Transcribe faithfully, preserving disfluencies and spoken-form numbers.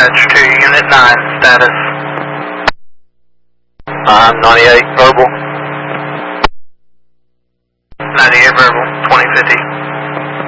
dispatch to Unit nine, status. I'm ninety-eight, verbal. ninety-eight verbal, twenty fifty.